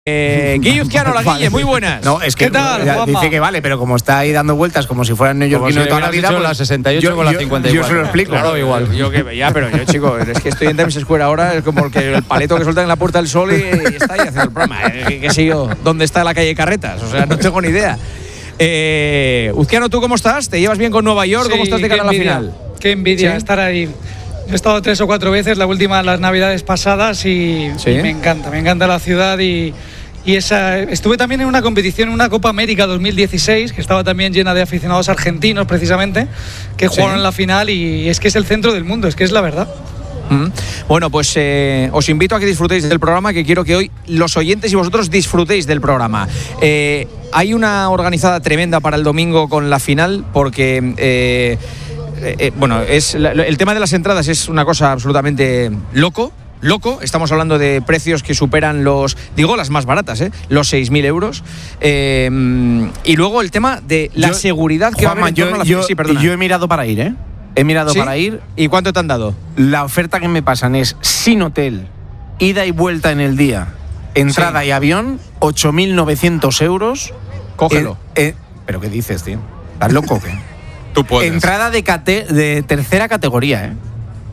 Guille Uzquiano, la Guille, muy buenas. No, es que ¿qué tal, dice que vale, pero como está ahí dando vueltas como si fuera neoyorquino de toda la vida, pues, la 68 con la 54. Yo se lo explico. Claro, igual. Pero yo, chico, es que estoy en Times Square ahora, es como el paleto que sueltan en la Puerta del Sol y está ahí haciendo el programa. ¿Qué sé yo? ¿Dónde está la calle Carretas? O sea, no tengo ni idea. Uzquiano, ¿tú cómo estás? ¿Te llevas bien con Nueva York? Sí, ¿Cómo estás de cara a la final? Qué envidia ¿Sí? estar ahí. He estado 3 o 4 veces, la última en las navidades pasadas y me encanta la ciudad y estuve también en una competición, en una Copa América 2016, que estaba también llena de aficionados argentinos precisamente, que jugaron en la final y es que es el centro del mundo, es que es la verdad. Bueno, pues os invito a que disfrutéis del programa, que quiero que hoy los oyentes y vosotros disfrutéis del programa. Hay una organizada tremenda para el domingo con la final, porque el tema de las entradas es una cosa absolutamente loco, estamos hablando de precios que superan las más baratas, los 6.000 euros. Y luego el tema de la seguridad que Juanma, va a haber en torno a la final. Sí, perdona. Yo he mirado para ir, ¿eh? He mirado para ir. ¿Y cuánto te han dado? La oferta que me pasan es sin hotel, ida y vuelta en el día, entrada y avión, 8.900 euros. Cógelo. ¿Pero qué dices, tío? ¿Estás loco o qué? Tú puedes. Entrada de tercera categoría, ¿eh?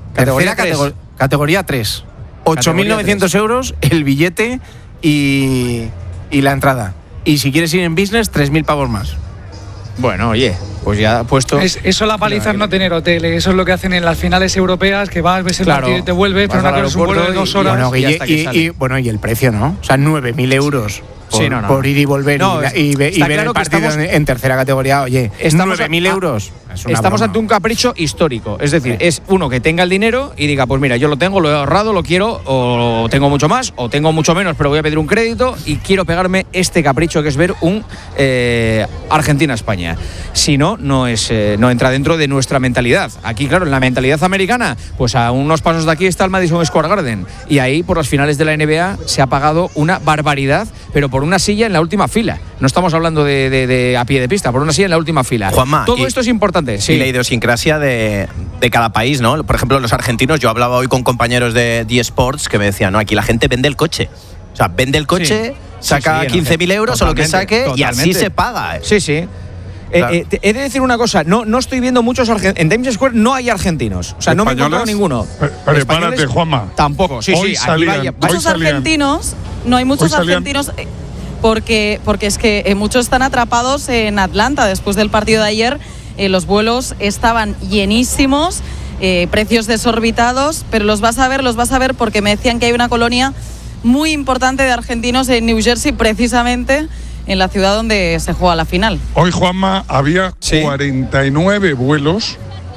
Categoría 3. 8.900 euros el billete y la entrada. Y si quieres ir en business, 3.000 pavos más. Bueno, oye, pues ya puesto. Eso la paliza es no tener hotel, eso es lo que hacen en las finales europeas, que vas, ves el partido y te vuelves, pero una cosa es un vuelo de 2 horas. Bueno, y el precio, ¿no? O sea, 9.000 euros. Por ir y volver y ver el partido en tercera categoría. Oye, 9.000 euros. Estamos ante un capricho histórico. Es decir, es uno que tenga el dinero y diga, pues mira, yo lo tengo, lo he ahorrado, lo quiero, o tengo mucho más, o tengo mucho menos, pero voy a pedir un crédito y quiero pegarme este capricho que es ver un Argentina-España. Si no, no entra dentro de nuestra mentalidad. Aquí, claro, en la mentalidad americana, pues a unos pasos de aquí está el Madison Square Garden. Y ahí, por las finales de la NBA, se ha pagado una barbaridad, pero por una silla en la última fila. No estamos hablando de a pie de pista, por una silla en la última fila. Juanma, todo esto es importante. Sí. Y la idiosincrasia de cada país, ¿no? Por ejemplo, los argentinos, yo hablaba hoy con compañeros de eSports que me decían, no, aquí la gente vende el coche. O sea, vende el coche, saca 15.000 euros o lo que saque y así se paga. Sí. Claro. He de decir una cosa, no estoy viendo muchos argentinos. En Times Square no hay argentinos. O sea, no me he encontrado ninguno. Prepárate, Juanma. Tampoco, sí. Muchos argentinos, no hay muchos argentinos porque es que muchos están atrapados en Atlanta después del partido de ayer. Los vuelos estaban llenísimos, precios desorbitados, pero los vas a ver porque me decían que hay una colonia muy importante de argentinos en New Jersey, precisamente en la ciudad donde se juega la final. Hoy, Juanma, había 49 vuelos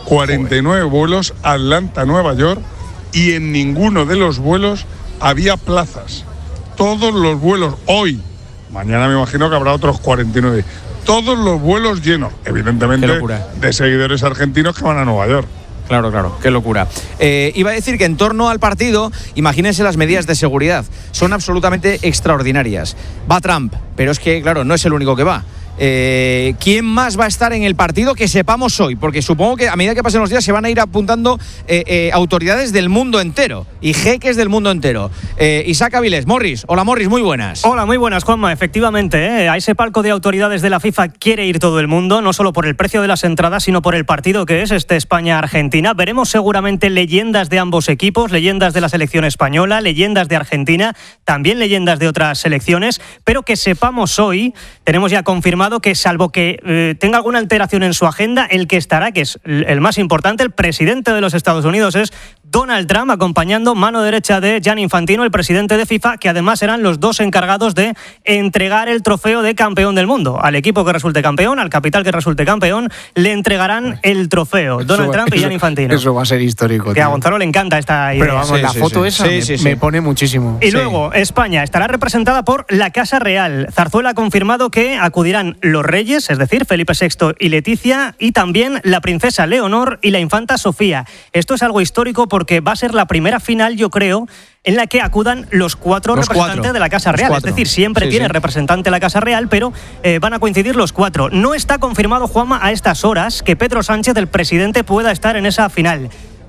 Atlanta-Nueva York, y en ninguno de los vuelos había plazas. Todos los vuelos hoy, mañana me imagino que habrá otros 49. Todos los vuelos llenos, evidentemente, de seguidores argentinos que van a Nueva York. Claro, qué locura. Iba a decir que en torno al partido, imagínense las medidas de seguridad. Son absolutamente extraordinarias. Va Trump, pero es que, claro, no es el único que va. ¿Quién más va a estar en el partido que sepamos hoy? Porque supongo que a medida que pasen los días se van a ir apuntando autoridades del mundo entero y jeques del mundo entero. Isaac Avilés, Morris. Hola, Morris, muy buenas. Hola, muy buenas, Juanma. Efectivamente, a ese palco de autoridades de la FIFA quiere ir todo el mundo, no solo por el precio de las entradas, sino por el partido que es España-Argentina. Veremos seguramente leyendas de ambos equipos, leyendas de la selección española, leyendas de Argentina, también leyendas de otras selecciones, pero que sepamos hoy, tenemos ya confirmado que salvo que tenga alguna alteración en su agenda, el que estará, que es el más importante, el presidente de los Estados Unidos, es Donald Trump, acompañando mano derecha de Gianni Infantino, el presidente de FIFA, que además serán los dos encargados de entregar el trofeo de campeón del mundo. Al equipo que resulte campeón, al capital que resulte campeón, le entregarán el trofeo. Donald Trump y Gianni Infantino. Eso va a ser histórico. Que a Gonzalo le encanta esta idea. Pero vamos, la foto esa me pone muchísimo. Y luego, España estará representada por la Casa Real. Zarzuela ha confirmado que acudirán los reyes, es decir, Felipe VI y Leticia, y también la princesa Leonor y la infanta Sofía. Esto es algo histórico porque va a ser la primera final, yo creo, en la que acudan los cuatro representantes de la Casa Real. Es decir, siempre tiene representante la Casa Real, pero van a coincidir los cuatro. No está confirmado, Juanma, a estas horas que Pedro Sánchez, el presidente, pueda estar en esa final.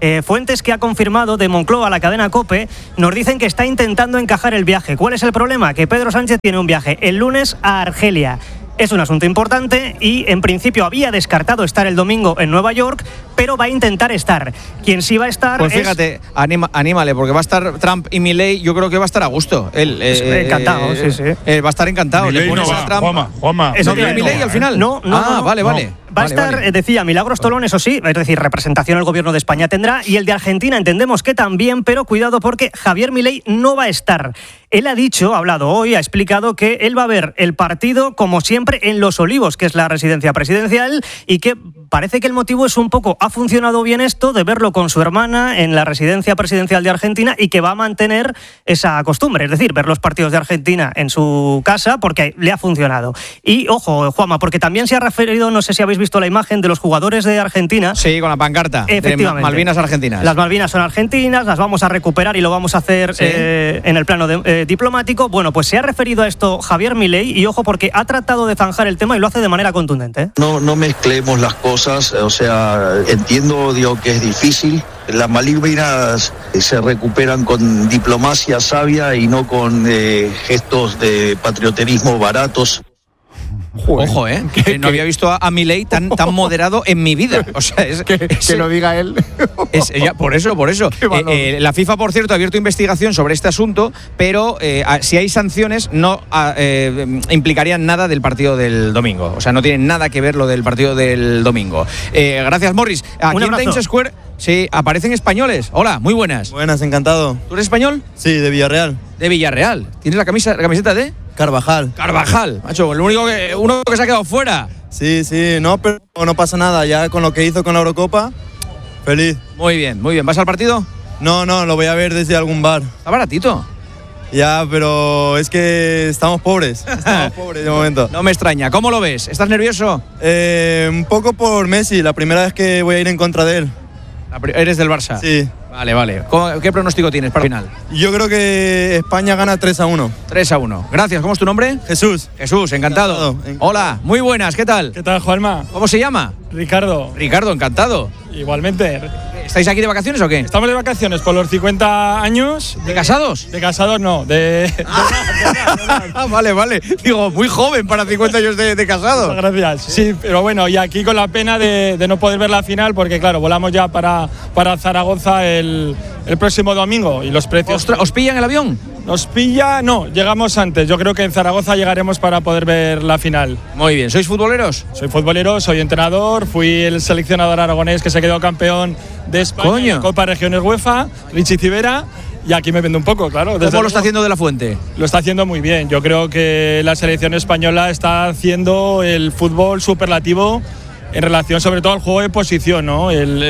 Fuentes que ha confirmado de Moncloa a la cadena COPE nos dicen que está intentando encajar el viaje. ¿Cuál es el problema? Que Pedro Sánchez tiene un viaje el lunes a Argelia. Es un asunto importante y en principio había descartado estar el domingo en Nueva York, pero va a intentar estar. Quien sí va a estar pues fíjate, anímale, porque va a estar Trump y Milei, yo creo que va a estar a gusto. Él, encantado, sí. Va a estar encantado. Milei no va, Trump. Juanma. ¿No viene Milei al final? No. Vale. Va a estar, decía, Milagros Tolón, eso sí, es decir, representación el gobierno de España tendrá, y el de Argentina entendemos que también, pero cuidado porque Javier Milei no va a estar. Él ha dicho, ha hablado hoy, ha explicado que él va a ver el partido, como siempre, en Los Olivos, que es la residencia presidencial, y que parece que el motivo es un poco, ha funcionado bien esto de verlo con su hermana en la residencia presidencial de Argentina y que va a mantener esa costumbre, es decir, ver los partidos de Argentina en su casa porque le ha funcionado. Y ojo, Juanma, porque también se ha referido, no sé si habéis visto la imagen de los jugadores de Argentina. Sí, con la pancarta. Efectivamente. De Malvinas Argentinas. Las Malvinas son argentinas, las vamos a recuperar y lo vamos a hacer en el plano diplomático. Bueno, pues se ha referido a esto Javier Milei y ojo porque ha tratado de zanjar el tema y lo hace de manera contundente. No mezclemos las cosas, o sea, entiendo, digo, que es difícil. Las Malvinas se recuperan con diplomacia sabia y no con gestos de patrioterismo baratos. Ojo, que no había visto a Milei tan moderado en mi vida. O sea, que lo diga él. Por eso. La FIFA, por cierto, ha abierto investigación sobre este asunto, pero si hay sanciones no implicarían nada del partido del domingo. O sea, no tienen nada que ver lo del partido del domingo. Gracias, Morris. Aquí en Times Square sí, aparecen españoles. Hola, muy buenas. Buenas, encantado. ¿Tú eres español? Sí, de Villarreal. De Villarreal. ¿Tienes la camiseta de...? Carvajal, macho, uno que se ha quedado fuera. Sí, no, pero no pasa nada, ya con lo que hizo con la Eurocopa, feliz. Muy bien. ¿Vas al partido? No, lo voy a ver desde algún bar. Está baratito. Ya, pero es que estamos pobres de momento. No me extraña. ¿Cómo lo ves? ¿Estás nervioso? Un poco por Messi, la primera vez que voy a ir en contra de él. ¿Eres del Barça? Sí. Vale. ¿Qué pronóstico tienes para el final? Yo creo que España gana 3-1. 3-1. Gracias. ¿Cómo es tu nombre? Jesús, encantado. Hola, muy buenas. ¿Qué tal? ¿Qué tal, Juanma? ¿Cómo se llama? Ricardo, encantado. igualmente. ¿Estáis aquí de vacaciones o qué? Estamos de vacaciones por los 50 años. ¿De casados? De casados no, de... Vale. Digo, muy joven para 50 años de casado. Muchas gracias. Sí, pero bueno, y aquí con la pena de no poder ver la final porque, claro, volamos ya para Zaragoza el próximo domingo y los precios... ¿Os pillan el avión? Nos pilla, no, llegamos antes. Yo creo que en Zaragoza llegaremos para poder ver la final. Muy bien. ¿Sois futboleros? Soy futbolero, soy entrenador, fui el seleccionador aragonés que se quedó campeón de España en Copa Regiones UEFA, Richie Civera, y aquí me vendo un poco, claro. ¿Cómo lo está haciendo De la Fuente? Lo está haciendo muy bien. Yo creo que la selección española está haciendo el fútbol superlativo en relación sobre todo al juego de posición, ¿no?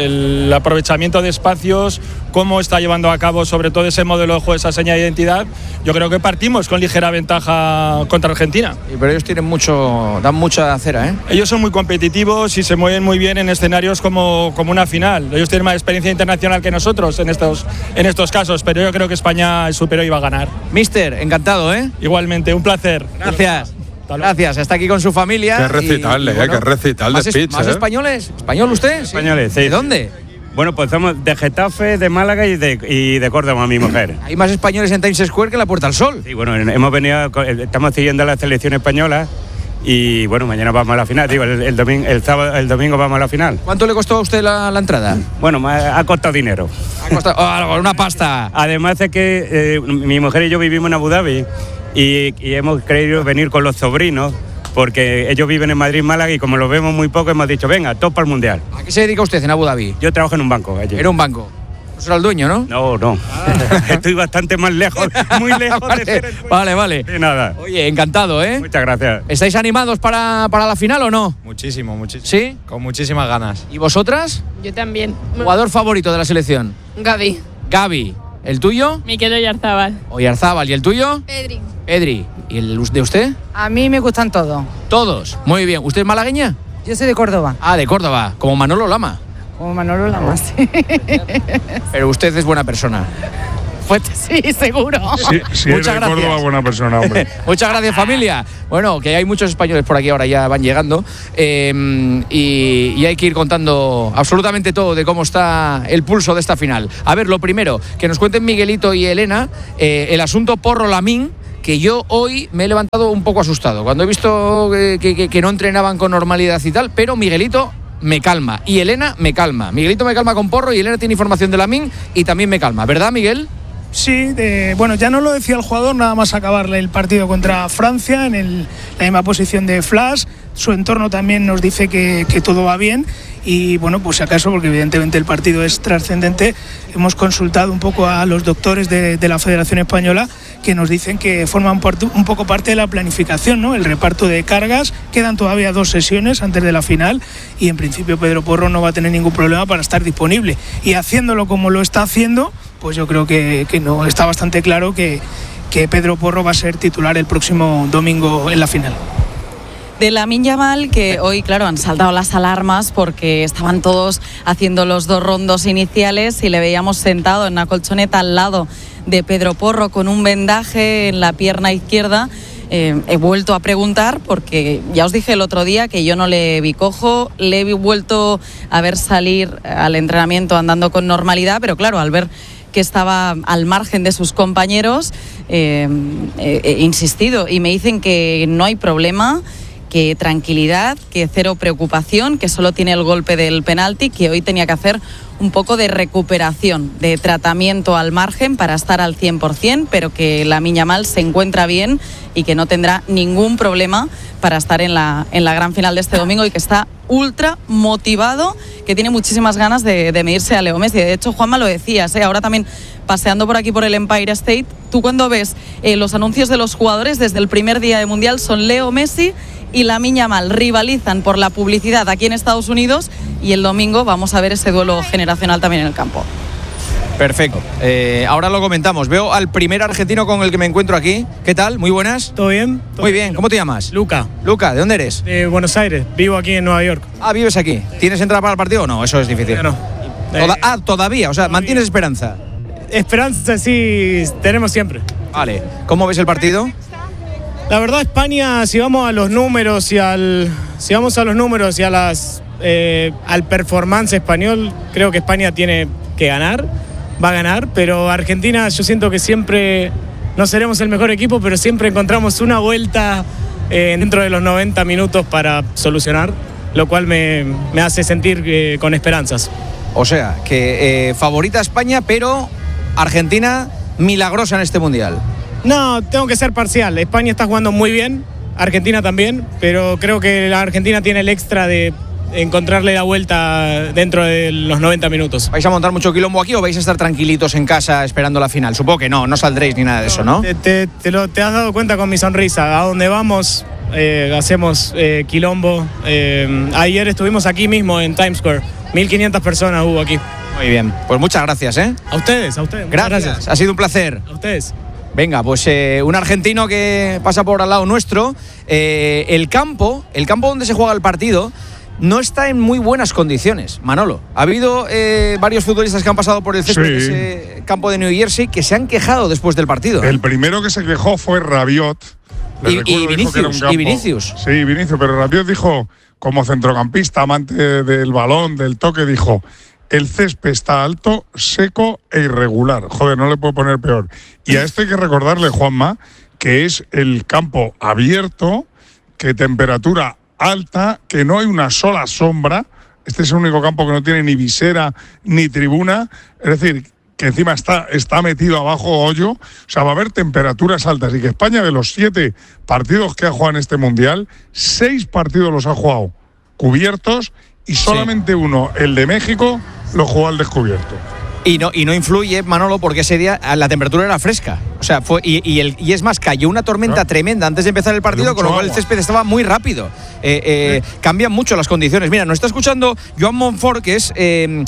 El aprovechamiento de espacios, cómo está llevando a cabo sobre todo ese modelo de juego, esa seña de identidad. Yo creo que partimos con ligera ventaja contra Argentina. Pero ellos dan mucha cera, ¿eh? Ellos son muy competitivos y se mueven muy bien en escenarios como una final. Ellos tienen más experiencia internacional que nosotros en estos casos, pero yo creo que España es superior y va a ganar. Mister, encantado, ¿eh? Igualmente, un placer. Gracias. Gracias, está aquí con su familia. Qué recital, qué recital de speech. ¿Más españoles? ¿Español usted? Españoles, sí. ¿De dónde? Bueno, pues somos de Getafe, de Málaga y de Córdoba, mi mujer. Hay más españoles en Times Square que en la Puerta al Sol. Sí, bueno, estamos siguiendo la selección española y bueno, mañana vamos a la final. Digo, el domingo vamos a la final. ¿Cuánto le costó a usted la entrada? Bueno, ha costado dinero. Ha costado una pasta. Además es que mi mujer y yo vivimos en Abu Dhabi. Y hemos querido venir con los sobrinos porque ellos viven en Madrid, Málaga y como los vemos muy poco hemos dicho, venga, todos para el Mundial. ¿A qué se dedica usted en Abu Dhabi? Yo trabajo en un banco allí. ¿Era un banco? No será el dueño, ¿no? No. Estoy bastante más lejos, muy lejos de ser el dueño. Vale. De nada. Oye, encantado, ¿eh? Muchas gracias. ¿Estáis animados para la final o no? Muchísimo. ¿Sí? Con muchísimas ganas. ¿Y vosotras? Yo también. ¿Jugador favorito de la selección? Gavi. ¿El tuyo? Mikel Oyarzabal. ¿Y el tuyo? Pedri. ¿Y el de usted? A mí me gustan todos. ¿Todos? Muy bien. ¿Usted es malagueña? Yo soy de Córdoba. Ah, de Córdoba. Como Manolo Lama. Como Manolo Lama, sí. Pero usted es buena persona. Pues sí, seguro. Sí, muchas gracias. Córdoba, buena persona, hombre. Muchas gracias, familia. Bueno, que hay muchos españoles por aquí ahora, ya van llegando. Y hay que ir contando absolutamente todo de cómo está el pulso de esta final. A ver, lo primero, que nos cuenten Miguelito y Elena el asunto Porro-Lamín, que yo hoy me he levantado un poco asustado cuando he visto que no entrenaban con normalidad y tal, pero Miguelito me calma y Elena me calma. Miguelito me calma con Porro y Elena tiene información de Lamín y también me calma, ¿verdad, Miguel? Sí, bueno, ya no lo decía el jugador nada más acabarle el partido contra Francia en la misma posición de Flash. Su entorno también nos dice que todo va bien y bueno, pues si acaso, porque evidentemente el partido es trascendente, hemos consultado un poco a los doctores de la Federación Española, que nos dicen que forman un poco parte de la planificación, ¿no? El reparto de cargas, quedan todavía 2 sesiones antes de la final y en principio Pedro Porro no va a tener ningún problema para estar disponible, y haciéndolo como lo está haciendo, pues yo creo que no, está bastante claro que Pedro Porro va a ser titular el próximo domingo en la final. De Lamine Yamal, que hoy, claro, han saltado las alarmas porque estaban todos haciendo los 2 rondos iniciales y le veíamos sentado en una colchoneta al lado de Pedro Porro con un vendaje en la pierna izquierda. He vuelto a preguntar porque ya os dije el otro día que yo no le vi cojo, le he vuelto a ver salir al entrenamiento andando con normalidad, pero claro, al ver que estaba al margen de sus compañeros, he insistido y me dicen que no hay problema, que tranquilidad, que cero preocupación, que solo tiene el golpe del penalti, que hoy tenía que hacer un poco de recuperación, de tratamiento al margen para estar al 100%, pero que Lamine Yamal se encuentra bien y que no tendrá ningún problema para estar en la gran final de este domingo y que está ultra motivado, que tiene muchísimas ganas de medirse a Leo Messi. De hecho, Juanma, lo decías, ahora también paseando por aquí por el Empire State, tú cuando ves los anuncios de los jugadores desde el primer día de Mundial son Leo Messi y Lamine Yamal, rivalizan por la publicidad aquí en Estados Unidos y el domingo vamos a ver ese duelo generacional también en el campo. Perfecto. Ahora lo comentamos. Veo al primer argentino con el que me encuentro aquí. ¿Qué tal? Muy buenas. ¿Todo bien? Muy bien. ¿Cómo te llamas? Luca. Luca, ¿de dónde eres? De Buenos Aires. Vivo aquí en Nueva York. Ah, ¿vives aquí? ¿Tienes entrada para el partido o no? Eso es difícil. No. Todavía. O sea, ¿mantienes esperanza? Esperanza sí tenemos siempre. Vale. ¿Cómo ves el partido? La verdad, España, si vamos a los números y al performance español, creo que España tiene que ganar, va a ganar, pero Argentina yo siento que siempre no seremos el mejor equipo, pero siempre encontramos una vuelta dentro de los 90 minutos para solucionar, lo cual me hace sentir con esperanzas. O sea, que favorita España, pero Argentina milagrosa en este Mundial. No, tengo que ser parcial. España está jugando muy bien, Argentina también, pero creo que la Argentina tiene el extra de encontrarle la vuelta dentro de los 90 minutos. ¿Vais a montar mucho quilombo aquí o vais a estar tranquilitos en casa esperando la final? Supongo que no saldréis ni nada de eso, ¿no? Te has dado cuenta con mi sonrisa. A donde vamos hacemos quilombo. Ayer estuvimos aquí mismo en Times Square. 1.500 personas hubo aquí. Muy bien, pues muchas gracias, ¿eh? A ustedes. Gracias. Ha sido un placer. A ustedes. Venga, pues un argentino que pasa por al lado nuestro. El campo donde se juega el partido no está en muy buenas condiciones, Manolo. Ha habido varios futbolistas que han pasado por el césped de ese campo de New Jersey que se han quejado después del partido. El primero que se quejó fue Rabiot. Y Vinicius. Sí, Vinicius, pero Rabiot dijo, como centrocampista, amante del balón, del toque, dijo: el césped está alto, seco e irregular. Joder, no le puedo poner peor. Y a esto hay que recordarle, Juanma, que es el campo abierto, que temperatura alta, que no hay una sola sombra. Este es el único campo que no tiene ni visera ni tribuna. Es decir, que encima está metido abajo hoyo. O sea, va a haber temperaturas altas. Y que España, de los 7 partidos que ha jugado en este Mundial, 6 partidos los ha jugado cubiertos y solamente uno, el de México, lo jugó al descubierto. Y no influye, Manolo, porque ese día la temperatura era fresca. O sea, y es más, cayó una tormenta tremenda antes de empezar el partido, con lo cual el césped estaba muy rápido. Cambian mucho las condiciones. Mira, nos está escuchando Joan Monfort, que es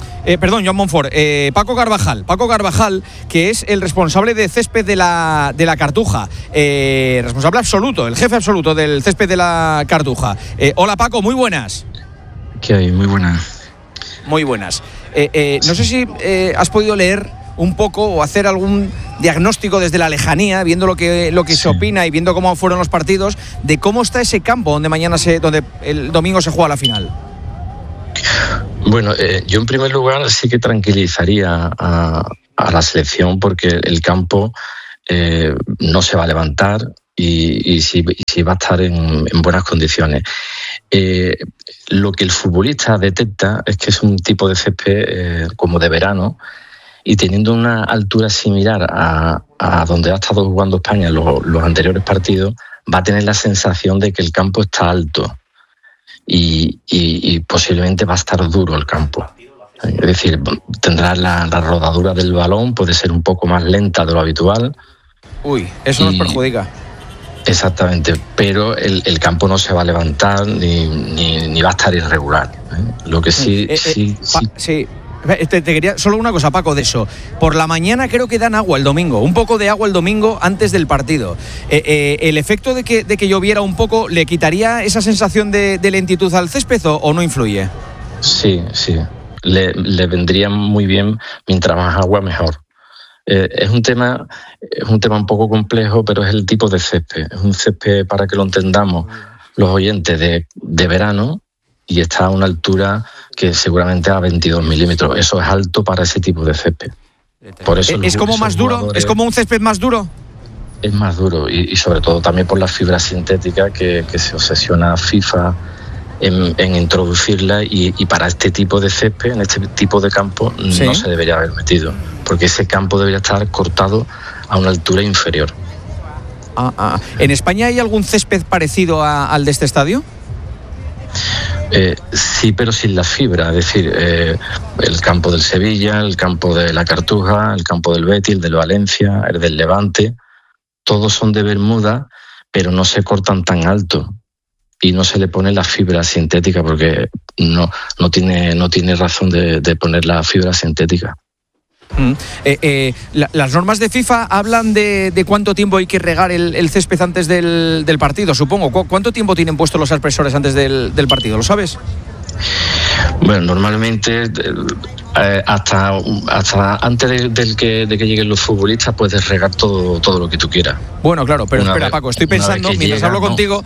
Paco Carvajal, que es el responsable de césped de la Cartuja, responsable absoluto, el jefe absoluto del césped de la Cartuja. Hola, Paco, muy buenas. ¿Qué hay? Muy buenas. Muy buenas. No sé si has podido leer un poco o hacer algún diagnóstico desde la lejanía, viendo lo que se opina y viendo cómo fueron los partidos, de cómo está ese campo donde el domingo se juega la final. Bueno, yo en primer lugar sí que tranquilizaría a la selección, porque el campo no se va a levantar y sí va a estar en buenas condiciones. Lo que el futbolista detecta es que es un tipo de césped como de verano, y teniendo una altura similar a donde ha estado jugando España en los anteriores partidos, va a tener la sensación de que el campo está alto y posiblemente va a estar duro el campo. Es decir, tendrá la rodadura del balón, puede ser un poco más lenta de lo habitual. Uy, eso nos perjudica. Exactamente, pero el campo no se va a levantar ni va a estar irregular. Lo que sí. Te quería solo una cosa, Paco, de eso. Por la mañana creo que dan agua el domingo, un poco de agua el domingo antes del partido. ¿El efecto de que lloviera un poco le quitaría esa sensación de lentitud al césped o no influye? Sí. Le vendría muy bien, mientras más agua mejor. Es un tema un poco complejo, pero es el tipo de césped. Es un césped, para que lo entendamos los oyentes, de verano, y está a una altura que seguramente a 22 milímetros. Eso es alto para ese tipo de césped. Por eso ¿Es como más duro? ¿Es como un césped más duro? Es más duro, y sobre todo también por la fibra sintética que se obsesiona FIFA en introducirla, y para este tipo de césped, en este tipo de campo, no se debería haber metido, porque ese campo debería estar cortado a una altura inferior. ¿En España hay algún césped parecido al de este estadio? Sí, pero sin la fibra, es decir, el campo del Sevilla, el campo de la Cartuja, el campo del Betis, el del Valencia, el del Levante, todos son de Bermuda, pero no se cortan tan alto y no se le pone la fibra sintética, porque no tiene razón de poner la fibra sintética. Las normas de FIFA hablan de cuánto tiempo hay que regar el césped antes del partido, supongo. ¿Cuánto tiempo tienen puestos los aspersores antes del partido? ¿Lo sabes? Bueno, normalmente hasta antes de que lleguen los futbolistas puedes regar todo lo que tú quieras. Bueno, claro, pero espera, Paco, estoy pensando, mientras hablo contigo,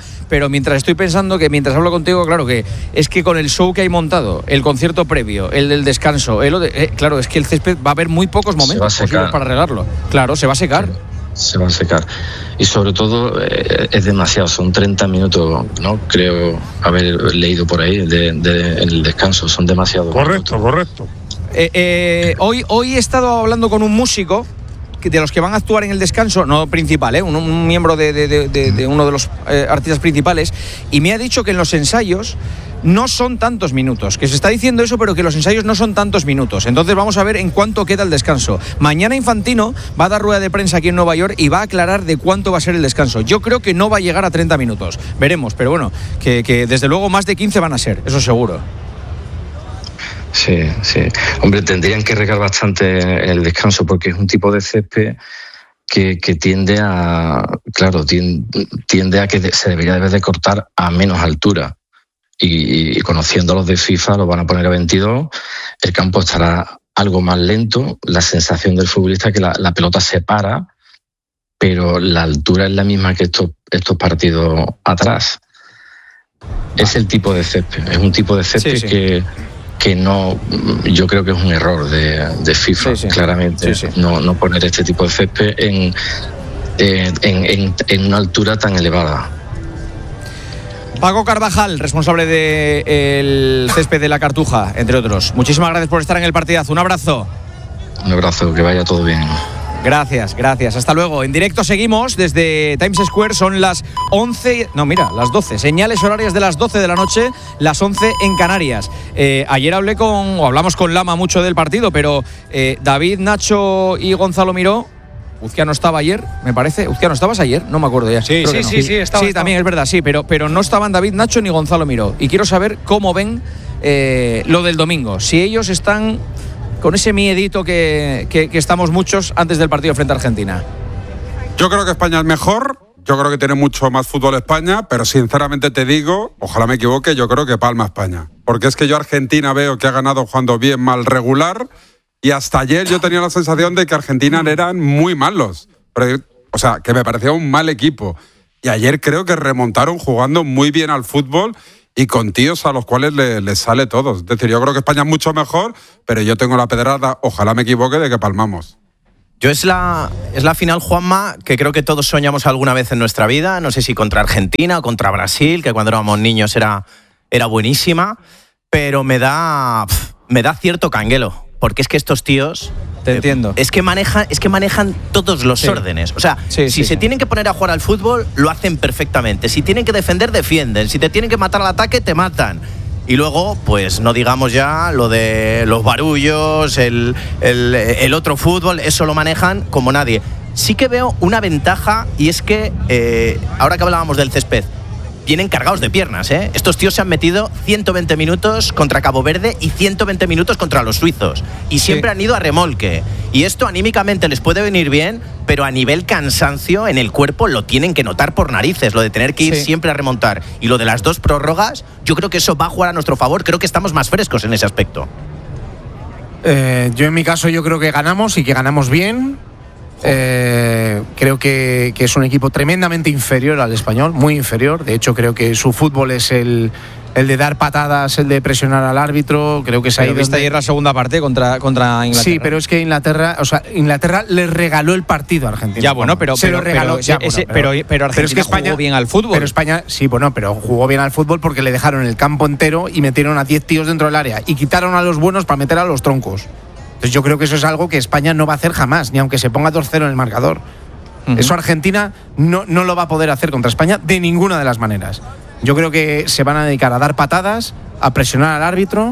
claro, que es que con el show que hay montado, el concierto previo, el del descanso, claro, es que el césped va a haber muy pocos momentos posibles para regarlo. Claro, se va a secar. Se va a secar. Y sobre todo es demasiado, son 30 minutos, ¿no? Creo haber leído por ahí en el descanso, son demasiado. Correcto. Hoy he estado hablando con un músico de los que van a actuar en el descanso, no principal, un miembro de uno de los artistas principales, y me ha dicho que en los ensayos no son tantos minutos, que se está diciendo eso, pero que los ensayos no son tantos minutos. Entonces vamos a ver en cuánto queda el descanso. Mañana Infantino va a dar rueda de prensa aquí en Nueva York y va a aclarar de cuánto va a ser el descanso. Yo creo que no va a llegar a 30 minutos, veremos, pero bueno, que desde luego más de 15 van a ser, eso seguro. Sí. Hombre, tendrían que regar bastante en el descanso, porque es un tipo de césped que tiende a que se debería de cortar a menos altura. Y conociendo a los de FIFA, lo van a poner a 22, el campo estará algo más lento, la sensación del futbolista es que la pelota se para, pero la altura es la misma que estos partidos atrás. Es el tipo de césped, es un tipo de césped que no, yo creo que es un error de FIFA, claramente, no poner este tipo de césped en una altura tan elevada. Paco Carvajal, responsable del césped de la Cartuja, entre otros. Muchísimas gracias por estar en el partidazo. Un abrazo. Un abrazo, que vaya todo bien. Gracias. Hasta luego. En directo seguimos desde Times Square. Son las 11, las 12. Señales horarias de las 12 de la noche, las 11 en Canarias. Ayer hablamos con Lama mucho del partido, pero David, Nacho y Gonzalo Miró. Uzquiano estaba ayer, me parece. ¿Uzquiano estabas ayer? No me acuerdo ya. Sí, estaba. Sí, también es verdad, sí, pero no estaban David, Nacho ni Gonzalo Miró. Y quiero saber cómo ven lo del domingo. Si ellos están con ese miedito que estamos muchos antes del partido frente a Argentina. Yo creo que España es mejor. Yo creo que tiene mucho más fútbol España, pero sinceramente te digo, ojalá me equivoque, yo creo que palma España. Porque es que yo Argentina veo que ha ganado jugando bien, mal, regular. Y hasta ayer yo tenía la sensación de que Argentina eran muy malos. O sea, que me parecía un mal equipo. Y ayer creo que remontaron jugando muy bien al fútbol y con tíos a los cuales les sale todo. Es decir, yo creo que España es mucho mejor, pero yo tengo la pedrada, ojalá me equivoque, de que palmamos. Yo es la final, Juanma, que creo que todos soñamos alguna vez en nuestra vida. No sé si contra Argentina o contra Brasil, que cuando éramos niños era buenísima, pero me da cierto canguelo, porque es que estos tíos... Te entiendo. Es que manejan todos los órdenes. O sea, si se tienen que poner a jugar al fútbol, lo hacen perfectamente. Si tienen que defender, defienden. Si te tienen que matar al ataque, te matan. Y luego, pues no digamos ya lo de los barullos, el otro fútbol, eso lo manejan como nadie. Sí que veo una ventaja, y es que, ahora que hablábamos del césped, vienen cargados de piernas, ¿eh? Estos tíos se han metido 120 minutos contra Cabo Verde y 120 minutos contra los suizos. Y siempre han ido a remolque. Y esto anímicamente les puede venir bien, pero a nivel cansancio en el cuerpo lo tienen que notar por narices, lo de tener que ir siempre a remontar. Y lo de las 2 prórrogas, yo creo que eso va a jugar a nuestro favor. Creo que estamos más frescos en ese aspecto. Yo en mi caso yo creo que ganamos y que ganamos bien. Creo que es un equipo tremendamente inferior al español, muy inferior. De hecho, creo que su fútbol es el de dar patadas, el de presionar al árbitro. Creo que viste ayer la segunda parte contra Inglaterra. Sí, pero es que Inglaterra le regaló el partido a Argentina. Ya, bueno, pero se lo regaló. Pero Argentina es que España jugó bien al fútbol. Pero España, sí, bueno, pero jugó bien al fútbol porque le dejaron el campo entero y metieron a 10 tíos dentro del área y quitaron a los buenos para meter a los troncos. Entonces yo creo que eso es algo que España no va a hacer jamás, ni aunque se ponga 2-0 en el marcador. Eso Argentina no lo va a poder hacer contra España de ninguna de las maneras. Yo creo que se van a dedicar a dar patadas, a presionar al árbitro,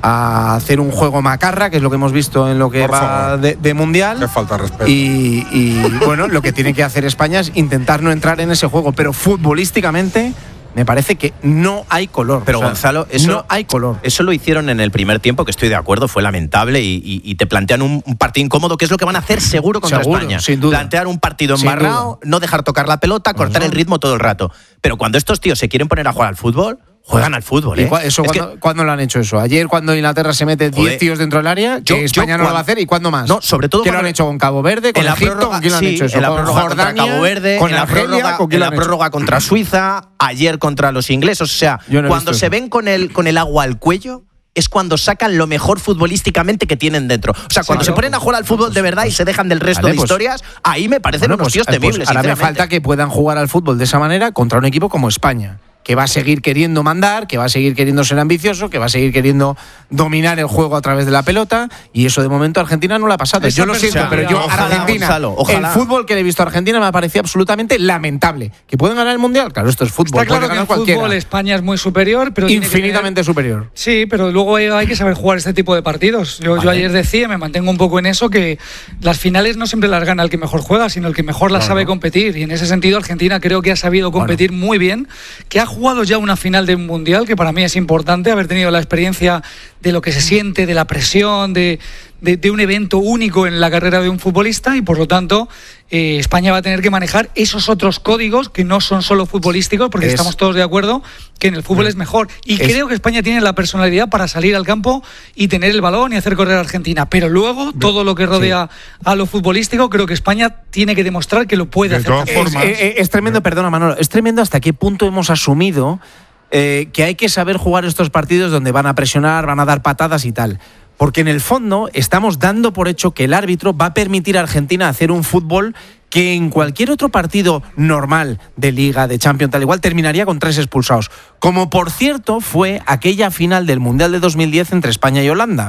a hacer un juego macarra, que es lo que hemos visto en lo que va de Mundial. Qué falta de respeto. Y bueno, lo que tiene que hacer España es intentar no entrar en ese juego, pero futbolísticamente... me parece que no hay color. Pero Gonzalo, eso, no hay color. Eso lo hicieron en el primer tiempo, que estoy de acuerdo, fue lamentable y te plantean un partido incómodo, que es lo que van a hacer seguro contra España. Sin duda. Plantear un partido embarrado, no dejar tocar la pelota, cortar el ritmo todo el rato. Pero cuando estos tíos se quieren poner a jugar al fútbol, juegan al fútbol. ¿Cuándo lo han hecho eso? Ayer, cuando Inglaterra se mete 10 tíos dentro del área, que España no lo va a hacer, ¿y cuándo más? No, sobre todo. ¿Qué lo han hecho con Cabo Verde? ¿Con Egipto? ¿Con quién lo han hecho eso? En la prórroga contra Cabo Verde, en la prórroga contra Suiza, ayer contra los ingleses. O sea, cuando se ven con el agua al cuello, es cuando sacan lo mejor futbolísticamente que tienen dentro. O sea, cuando se ponen a jugar al fútbol de verdad y se dejan del resto de historias, ahí me parecen unos tíos temibles. Ahora me falta que puedan jugar al fútbol de esa manera contra un equipo como España, que va a seguir queriendo mandar, que va a seguir queriendo ser ambicioso, que va a seguir queriendo dominar el juego a través de la pelota, y eso de momento a Argentina no le ha pasado. Yo lo siento, pero yo Argentina, el fútbol que le he visto a Argentina me ha parecido absolutamente lamentable. ¿Que pueden ganar el Mundial? Claro, esto es fútbol. Está claro que en fútbol España es muy superior, pero infinitamente superior. Sí, pero luego hay que saber jugar este tipo de partidos. Yo ayer decía, me mantengo un poco en eso, que las finales no siempre las gana el que mejor juega, sino el que mejor las sabe competir. Y en ese sentido Argentina creo que ha sabido competir muy bien, que ha jugado ya una final de un mundial, que para mí es importante haber tenido la experiencia de lo que se siente, de la presión, de un evento único en la carrera de un futbolista, y por lo tanto España va a tener que manejar esos otros códigos que no son solo futbolísticos, porque estamos todos de acuerdo que en el fútbol es mejor, y creo que España tiene la personalidad para salir al campo y tener el balón y hacer correr a Argentina, pero luego todo lo que rodea a lo futbolístico, creo que España tiene que demostrar que lo puede hacer. Es tremendo, perdona Manolo, es tremendo hasta qué punto hemos asumido que hay que saber jugar estos partidos donde van a presionar, van a dar patadas y tal. Porque en el fondo estamos dando por hecho que el árbitro va a permitir a Argentina hacer un fútbol que en cualquier otro partido normal de Liga, de Champions, tal igual, terminaría con 3 expulsados. Como por cierto fue aquella final del Mundial de 2010 entre España y Holanda.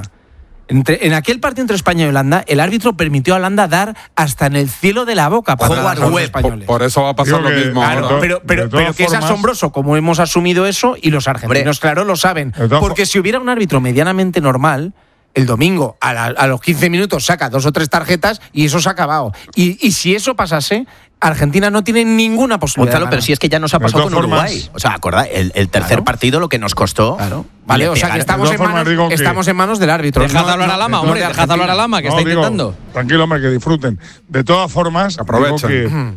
En aquel partido entre España y Holanda, el árbitro permitió a Holanda dar hasta en el cielo de la boca para a los españoles. Por eso va a pasar lo mismo. Claro, pero que es asombroso como hemos asumido eso, y los argentinos, claro, lo saben. Porque si hubiera un árbitro medianamente normal, el domingo a los 15 minutos saca 2 o 3 tarjetas y eso se ha acabado. Y si eso pasase, Argentina no tiene ninguna posibilidad. Gonzalo, pero si es que ya nos ha pasado con Uruguay. O sea, acorda, el tercer partido lo que nos costó. Claro. Vale, o sea que estamos en manos del árbitro. Dejad hablar a Lama, hombre, dejad hablar a Lama, que está intentando. Tranquilo, hombre, que disfruten. De todas formas, aprovechen.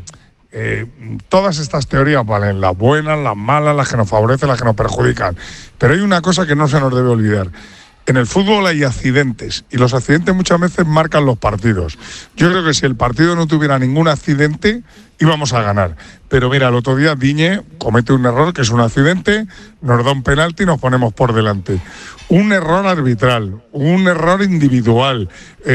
Todas estas teorías valen, las buenas, las malas, las que nos favorecen, las que nos perjudican. Pero hay una cosa que no se nos debe olvidar. En el fútbol hay accidentes y los accidentes muchas veces marcan los partidos. Yo creo que si el partido no tuviera ningún accidente, íbamos a ganar. Pero mira, el otro día Digne comete un error que es un accidente, nos da un penalti y nos ponemos por delante. Un error arbitral, un error individual,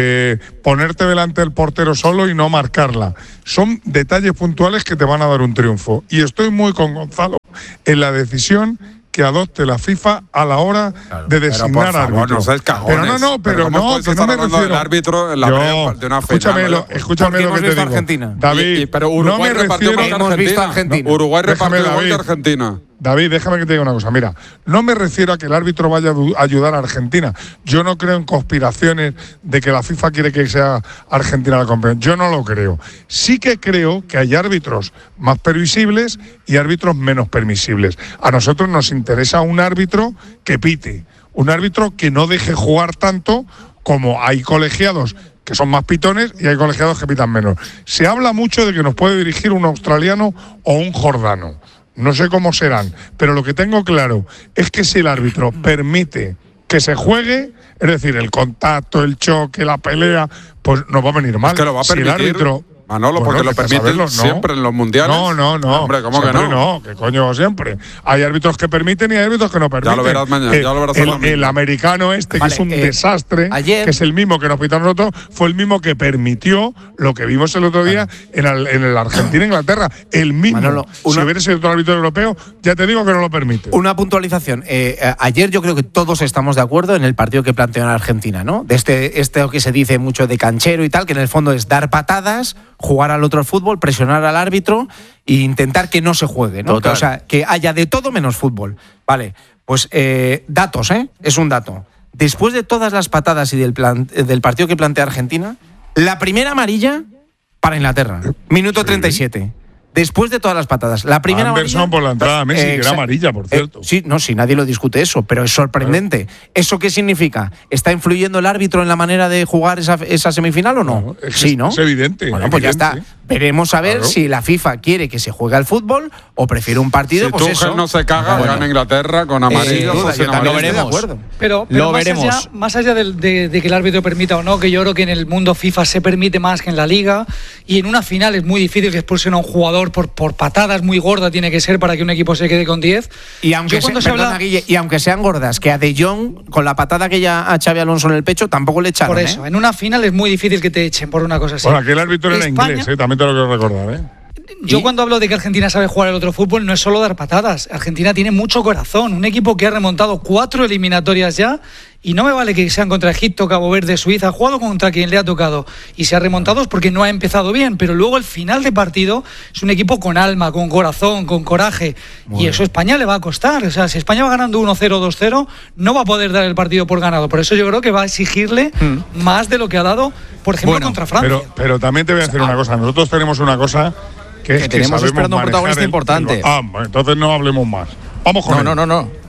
ponerte delante del portero solo y no marcarla. Son detalles puntuales que te van a dar un triunfo. Y estoy muy con Gonzalo en la decisión que adopte la FIFA a la hora de designar árbitro. No seas cagones. Pero no, que no me refiero del árbitro en la de una final. Escúchame lo que te digo. Argentina. David, pero Uruguay no me refiero a Argentina. Uruguay repartió gol de Argentina. David, déjame que te diga una cosa. Mira, no me refiero a que el árbitro vaya a ayudar a Argentina. Yo no creo en conspiraciones de que la FIFA quiere que sea Argentina la campeona. Yo no lo creo. Sí que creo que hay árbitros más permisibles y árbitros menos permisibles. A nosotros nos interesa un árbitro que pite, un árbitro que no deje jugar tanto, como hay colegiados que son más pitones y hay colegiados que pitan menos. Se habla mucho de que nos puede dirigir un australiano o un jordano. No sé cómo serán, pero lo que tengo claro es que si el árbitro permite que se juegue, es decir, el contacto, el choque, la pelea, pues nos va a venir mal. Es que lo va a permitir. Si el árbitro, Manolo, porque lo permiten siempre en los mundiales. No. Hombre, ¿cómo que no? No, que coño siempre. Hay árbitros que permiten y hay árbitros que no permiten. Ya lo verás mañana, ya lo verás el americano que es un desastre, ayer, que es el mismo que nos pitó a nosotros, fue el mismo que permitió lo que vimos el otro día en el Argentina-Inglaterra. El mismo. Manolo, si hubiera sido otro árbitro europeo, ya te digo que no lo permite. Una puntualización. Ayer yo creo que todos estamos de acuerdo en el partido que planteó en Argentina, ¿no? De este que se dice mucho de canchero y tal, que en el fondo es dar patadas, jugar al otro fútbol, presionar al árbitro e intentar que no se juegue, ¿no? O sea, que haya de todo menos fútbol. Vale, pues datos, es un dato. Después de todas las patadas y del partido que plantea Argentina, la primera amarilla para Inglaterra, minuto 37. Después de todas las patadas. La primera Anderson amarilla, por la entrada a Messi, que era amarilla, por cierto. Sí, nadie lo discute eso, pero es sorprendente. ¿Eso qué significa? ¿Está influyendo el árbitro en la manera de jugar esa semifinal o no? Sí, ¿no? Es evidente. Bueno, pues ya está. Veremos a ver si la FIFA quiere que se juegue al fútbol o prefiere un partido, si pues Tuchel eso. no se caga, gana Inglaterra con amarillos o sin amarillos. Lo veremos. Pero lo veremos. Más allá de que el árbitro permita o no, que yo creo que en el mundo FIFA se permite más que en la Liga, y en una final es muy difícil que expulsen a un jugador por patadas muy gorda tiene que ser para que un equipo se quede con 10. Y aunque, Guille, y aunque sean gordas, que a De Jong, con la patada que ya a Xabi Alonso en el pecho, tampoco le echaron. Por eso, en una final es muy difícil que te echen por una cosa así. Bueno, aquí el árbitro era inglés, también te lo quiero recordar, Yo cuando hablo de que Argentina sabe jugar el otro fútbol, no es solo dar patadas. Argentina tiene mucho corazón. Un equipo que ha remontado 4 eliminatorias ya, y no me vale que sean contra Egipto, Cabo Verde, Suiza. Ha jugado contra quien le ha tocado y se ha remontado es porque no ha empezado bien. Pero luego el final de partido es un equipo con alma, con corazón, con coraje. Y eso a España le va a costar. O sea, si España va ganando 1-0, 2-0, no va a poder dar el partido por ganado. Por eso yo creo que va a exigirle más de lo que ha dado, por ejemplo, contra Francia. Pero también te voy a decir una cosa. Nosotros tenemos una cosa que es que tenemos esperando un protagonista importante. Bueno, entonces no hablemos más. Vamos con él. No,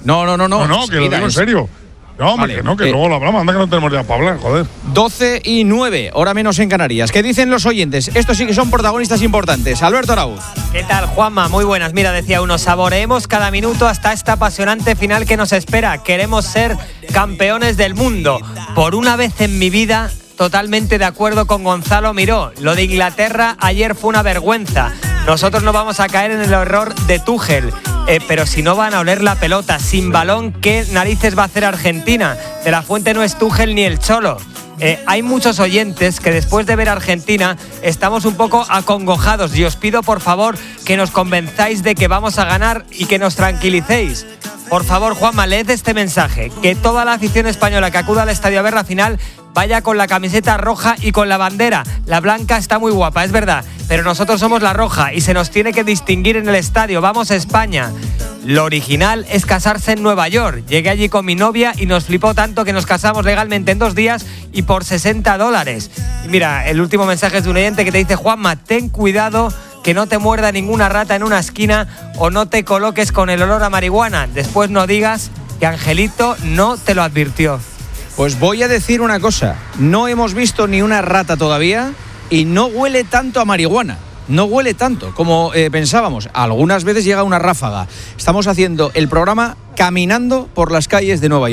que lo digo en serio. No, hombre, que no, que luego lo hablamos. Anda que no tenemos ya para hablar, joder. 12:09, hora menos en Canarias. ¿Qué dicen los oyentes? Estos sí que son protagonistas importantes. Alberto Arauz. ¿Qué tal, Juanma? Muy buenas. Mira, decía uno, saboreemos cada minuto hasta esta apasionante final que nos espera. Queremos ser campeones del mundo. Por una vez en mi vida, totalmente de acuerdo con Gonzalo Miró. Lo de Inglaterra ayer fue una vergüenza. Nosotros no vamos a caer en el error de Tuchel. Pero si no van a oler la pelota sin balón, ¿qué narices va a hacer Argentina? De la Fuente no es Tuchel ni el Cholo. Hay muchos oyentes que después de ver a Argentina estamos un poco acongojados y os pido por favor que nos convenzáis de que vamos a ganar y que nos tranquilicéis. Por favor, Juanma, leed este mensaje. Que toda la afición española que acuda al estadio a ver la final vaya con la camiseta roja y con la bandera. La blanca está muy guapa, es verdad, pero nosotros somos la roja y se nos tiene que distinguir en el estadio. ¡Vamos a España! Lo original es casarse en Nueva York. Llegué allí con mi novia y nos flipó tanto que nos casamos legalmente en 2 días y por $60. Y mira, el último mensaje es de un oyente que te dice: Juanma, ten cuidado que no te muerda ninguna rata en una esquina o no te coloques con el olor a marihuana. Después no digas que Angelito no te lo advirtió. Pues voy a decir una cosa. No hemos visto ni una rata todavía y no huele tanto a marihuana. No huele tanto como pensábamos. Algunas veces llega una ráfaga. Estamos haciendo el programa caminando por las calles de Nueva York.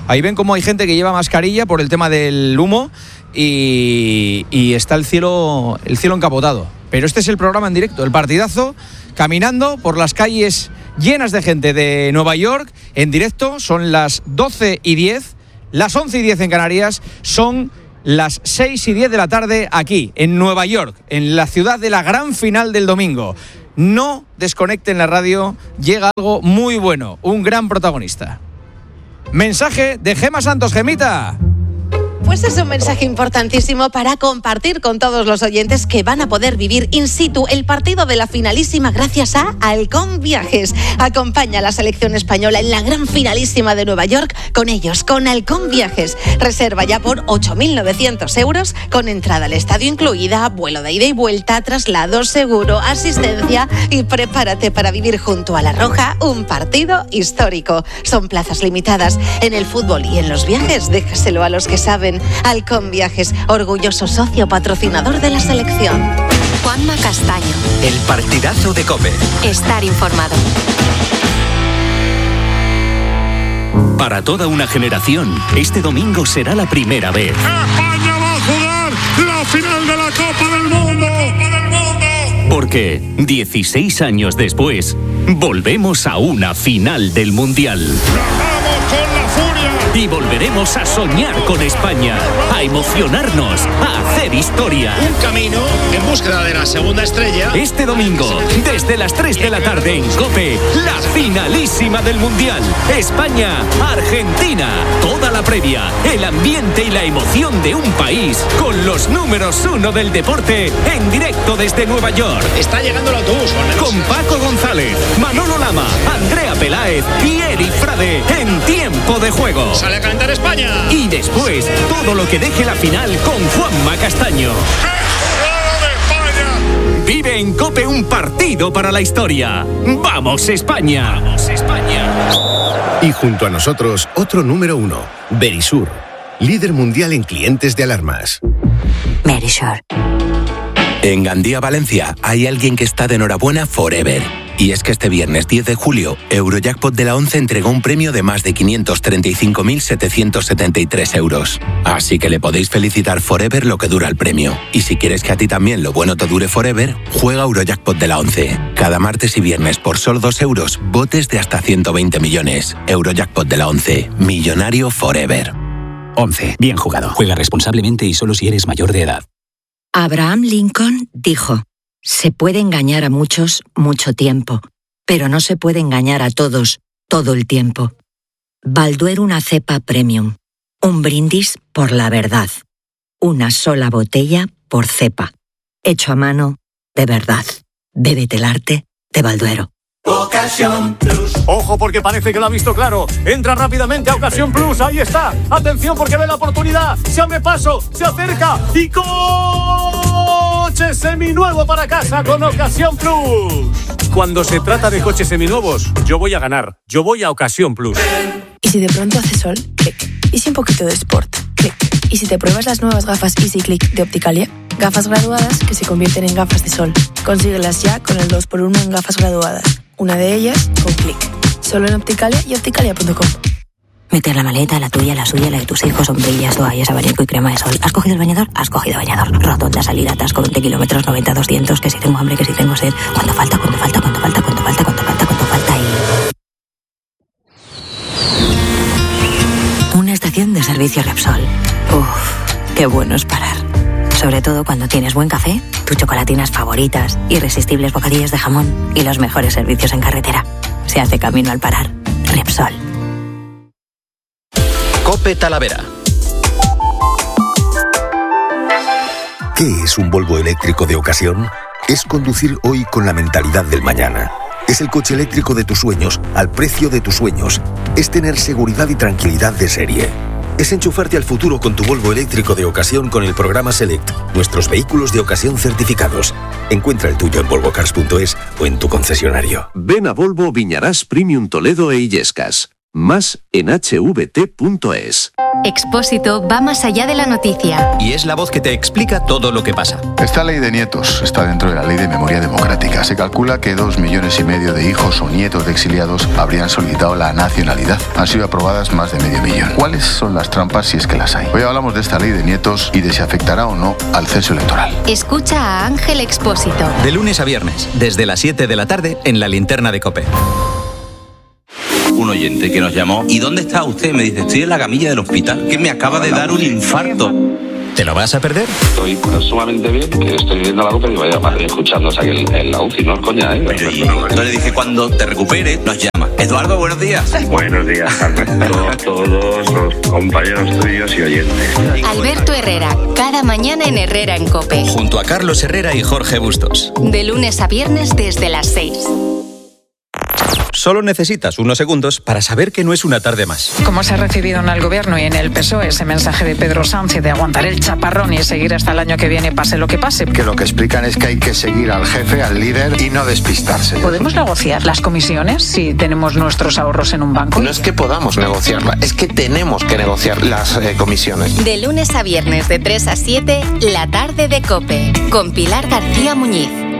Ahí ven cómo hay gente que lleva mascarilla por el tema del humo y está el cielo encapotado. Pero este es el programa en directo, el partidazo, caminando por las calles llenas de gente de Nueva York, en directo. Son las 12:10, las 11:10 en Canarias, son las 6:10 de la tarde aquí, en Nueva York, en la ciudad de la gran final del domingo. No desconecten la radio, llega algo muy bueno, un gran protagonista. Mensaje de Gema Santos. Gemita. Pues es un mensaje importantísimo para compartir con todos los oyentes que van a poder vivir in situ el partido de la finalísima gracias a Halcón Viajes. Acompaña a la selección española en la gran finalísima de Nueva York con ellos, con Halcón Viajes. Reserva ya por 8.900 euros, con entrada al estadio incluida, vuelo de ida y vuelta, traslado seguro, asistencia y prepárate para vivir junto a La Roja un partido histórico. Son plazas limitadas. En el fútbol y en los viajes, déjaselo a los que saben. Halcón Viajes, orgulloso socio patrocinador de la selección. Juanma Castaño. El partidazo de COPE. Estar informado. Para toda una generación, este domingo será la primera vez. España va a jugar la final de la Copa del Mundo. Porque 16 años después, volvemos a una final del Mundial. ¡Vamos con la furia! Y volveremos a soñar con España, a emocionarnos, a hacer historia. Un camino en búsqueda de la segunda estrella. Este domingo, desde las 3 de la tarde en COPE, la finalísima del Mundial. España-Argentina. Toda la previa, el ambiente y la emoción de un país con los números 1 del deporte en directo desde Nueva York. Está llegando el autobús. Con Paco González, Manolo Lama, Andrea Peláez y Eri Frade en tiempo de juego. Sale a cantar España. Y después, todo lo que deje la final con Juanma Castaño. Vive en COPE un partido para la historia. ¡Vamos, España! ¡Vamos, España! Y junto a nosotros, otro número 1, Verisur, líder mundial en clientes de alarmas. Verisur. En Gandía, Valencia, hay alguien que está de enhorabuena forever. Y es que este viernes 10 de julio, Eurojackpot de la 11 entregó un premio de más de 535.773 euros. Así que le podéis felicitar forever lo que dura el premio. Y si quieres que a ti también lo bueno te dure forever, juega Eurojackpot de la 11. Cada martes y viernes por solo 2 euros, botes de hasta 120 millones. Eurojackpot de la 11. Millonario forever. 11. Bien jugado. Juega responsablemente y solo si eres mayor de edad. Abraham Lincoln dijo: se puede engañar a muchos mucho tiempo, pero no se puede engañar a todos todo el tiempo. Balduero, una cepa premium. Un brindis por la verdad. Una sola botella por cepa. Hecho a mano de verdad. Bébete el arte de Balduero. Ocasión Plus. Ojo, porque parece que lo ha visto claro. Entra rápidamente a Ocasión Plus. Ahí está. Atención, porque ve la oportunidad. Se abre paso, se acerca y coche seminuevo para casa con Ocasión Plus. Cuando se trata de coches seminuevos, yo voy a ganar. Yo voy a Ocasión Plus. ¿Y si de pronto hace sol? Clic. ¿Y si un poquito de sport? Clic. ¿Y si te pruebas las nuevas gafas Easy Click de Opticalia? Gafas graduadas que se convierten en gafas de sol. Consíguelas ya con el 2x1 en gafas graduadas. Una de ellas con Click. Solo en Opticalia y opticalia.com. Meter la maleta, la tuya, la suya, la de tus hijos, sombrillas, toallas, abanico y crema de sol. ¿Has cogido el bañador? Has cogido bañador. Rotonda, salida, atasco, 20 kilómetros, 90, 200, que si tengo hambre, que si tengo sed. ¿Cuánto falta? ¿Cuánto falta? ¿Cuánto falta? ¿Cuánto falta? ¿Cuánto falta? ¿Cuánto falta? Y... una estación de servicio Repsol. Uff, qué bueno es parar. Sobre todo cuando tienes buen café, tus chocolatinas favoritas, irresistibles bocadillos de jamón y los mejores servicios en carretera. Se hace camino al parar. Repsol. COPE Talavera. ¿Qué es un Volvo eléctrico de ocasión? Es conducir hoy con la mentalidad del mañana. Es el coche eléctrico de tus sueños al precio de tus sueños. Es tener seguridad y tranquilidad de serie. Es enchufarte al futuro con tu Volvo eléctrico de ocasión con el programa Select, nuestros vehículos de ocasión certificados. Encuentra el tuyo en volvocars.es o en tu concesionario. Ven a Volvo Viñarás Premium Toledo e Illescas. Más en hvt.es. Expósito va más allá de la noticia. Y es la voz que te explica todo lo que pasa. Esta ley de nietos está dentro de la Ley de Memoria Democrática. Se calcula que 2,5 millones de hijos o nietos de exiliados habrían solicitado la nacionalidad. Han sido aprobadas más de 500.000. ¿Cuáles son las trampas si es que las hay? Hoy hablamos de esta ley de nietos y de si afectará o no al censo electoral. Escucha a Ángel Expósito. De lunes a viernes, desde las 7 de la tarde, en la linterna de COPE. Un oyente que nos llamó. ¿Y dónde está usted? Me dice, estoy en la camilla del hospital, que me acaba de dar un infarto. ¿Te lo vas a perder? Estoy sumamente bien, que estoy viendo la COPE y vaya madre escuchándose aquí en la UCI, no es coña, ¿eh? Entonces le dije, cuando te recupere, nos llama. Eduardo, buenos días. Buenos días, Alberto, todos los compañeros tuyos y oyentes. Alberto Herrera, cada mañana en Herrera en COPE. Junto a Carlos Herrera y Jorge Bustos. De lunes a viernes desde las 6. Solo necesitas unos segundos para saber que no es una tarde más. ¿Cómo se ha recibido en el Gobierno y en el PSOE ese mensaje de Pedro Sánchez de aguantar el chaparrón y seguir hasta el año que viene, pase lo que pase? Que lo que explican es que hay que seguir al jefe, al líder y no despistarse. ¿Podemos negociar las comisiones si tenemos nuestros ahorros en un banco? No es que podamos negociarla, es que tenemos que negociar las comisiones. De lunes a viernes de 3 a 7, la tarde de COPE, con Pilar García Muñiz.